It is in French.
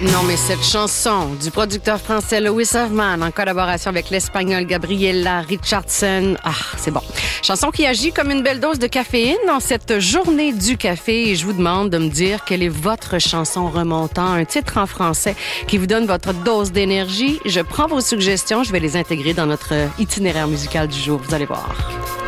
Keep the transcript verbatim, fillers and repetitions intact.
Non, mais cette chanson du producteur français Louis Hoffman en collaboration avec l'espagnol Gabriela Richardson, ah, c'est bon. Chanson qui agit comme une belle dose de caféine dans cette journée du café. Et je vous demande de me dire quelle est votre chanson remontant, un titre en français qui vous donne votre dose d'énergie. Je prends vos suggestions, je vais les intégrer dans notre itinéraire musical du jour. Vous allez voir.